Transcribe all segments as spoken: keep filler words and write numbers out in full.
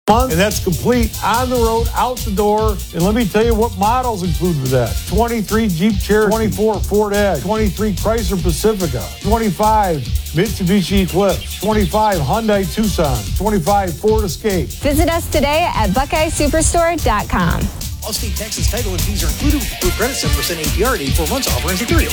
month, and that's complete on the road, out the door. And let me tell you what models include with that. twenty-three Jeep Cherokee, twenty-four Ford Edge, twenty-three Chrysler Pacifica, twenty-five Mitsubishi Eclipse, twenty-five Hyundai Tucson, twenty-five Ford Escape. Visit us today at Buckeye Superstore dot com. Allstate Texas title and fees are included with approved credit, seven percent A P R at eighty-four months. Offer ends at thirty.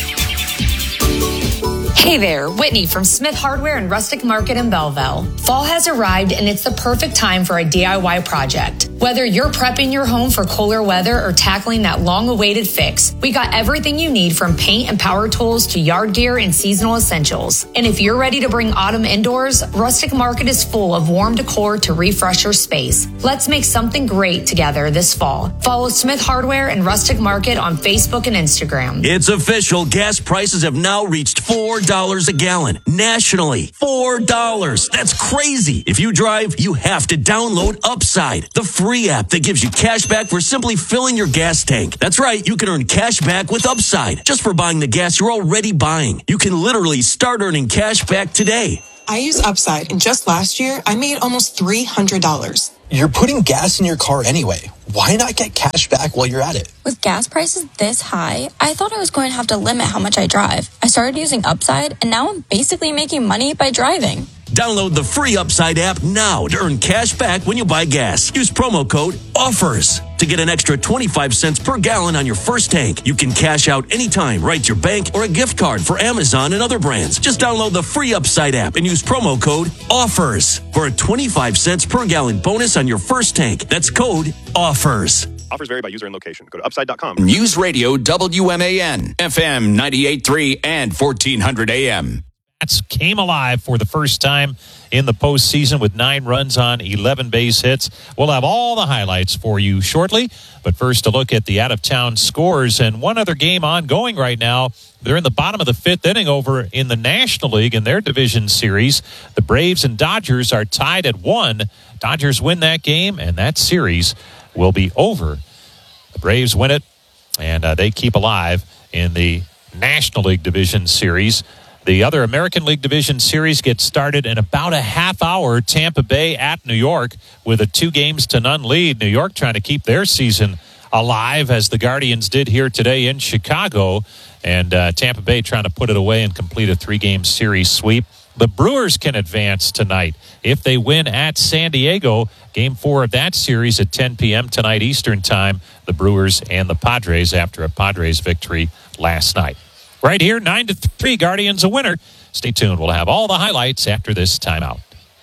Hey there, Whitney from Smith Hardware and Rustic Market in Belleville. Fall has arrived and it's the perfect time for a D I Y project. Whether you're prepping your home for cooler weather or tackling that long-awaited fix, we got everything you need from paint and power tools to yard gear and seasonal essentials. And if you're ready to bring autumn indoors, Rustic Market is full of warm decor to refresh your space. Let's make something great together this fall. Follow Smith Hardware and Rustic Market on Facebook and Instagram. It's official. Gas prices have now reached four dollars a gallon. Nationally, four dollars. That's crazy. If you drive, you have to download Upside, the free app that gives you cash back for simply filling your gas tank. That's right. You can earn cash back with Upside just for buying the gas you're already buying. You can literally start earning cash back today. I use Upside, and just last year, I made almost three hundred dollars. You're putting gas in your car anyway. Why not get cash back while you're at it? With gas prices this high, I thought I was going to have to limit how much I drive. I started using Upside, and now I'm basically making money by driving. Download the free Upside app now to earn cash back when you buy gas. Use promo code OFFERS to get an extra twenty-five cents per gallon on your first tank. You can cash out anytime, right to your bank, or a gift card for Amazon and other brands. Just download the free Upside app and use promo code OFFERS for a twenty-five cents per gallon bonus on your first tank. That's code OFFERS. Offers vary by user and location. Go to upside dot com. News Radio W M A N, F M ninety-eight point three and fourteen hundred A M. Came alive for the first time in the postseason with nine runs on eleven base hits. We'll have all the highlights for you shortly, but first a look at the out-of-town scores and one other game ongoing right now. They're in the bottom of the fifth inning over in the National League in their division series. The Braves and Dodgers are tied at one. Dodgers win that game, and that series will be over. The Braves win it, and uh, they keep alive in the National League division series. The other American League Division Series gets started in about a half hour. Tampa Bay at New York with a two games to none lead. New York trying to keep their season alive as the Guardians did here today in Chicago. And uh, Tampa Bay trying to put it away and complete a three-game series sweep. The Brewers can advance tonight if they win at San Diego. Game four of that series at ten p.m. tonight Eastern time. The Brewers and the Padres after a Padres victory last night. Right here, nine to three, Guardians a winner. Stay tuned. We'll have all the highlights after this timeout.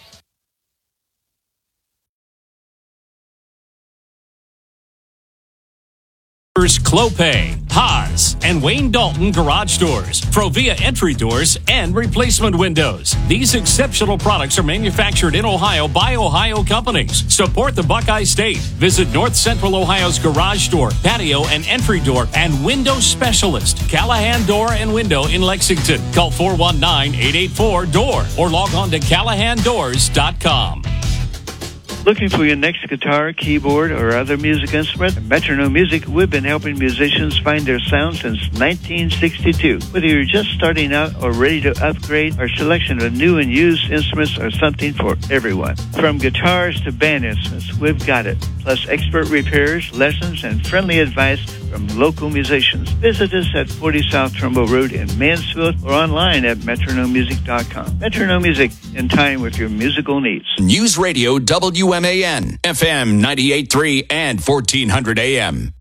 Clopay, Haas, and Wayne Dalton Garage Doors, Provia Entry Doors, and Replacement Windows. These exceptional products are manufactured in Ohio by Ohio companies. Support the Buckeye State. Visit North Central Ohio's Garage Door, Patio, and Entry Door, and Window Specialist, Callahan Door and Window in Lexington. Call four one nine, eight eight four, D O O R or log on to callahan doors dot com. Looking for your next guitar, keyboard, or other music instrument? At Metronome Music, we've been helping musicians find their sound since nineteen sixty-two. Whether you're just starting out or ready to upgrade, our selection of new and used instruments are something for everyone. From guitars to band instruments, we've got it. Plus expert repairs, lessons, and friendly advice from local musicians. Visit us at forty South Trumbull Road in Mansfield or online at metronome music dot com. Metronome Music, in time with your musical needs. News Radio W M A N, F M ninety-eight point three and fourteen hundred A M.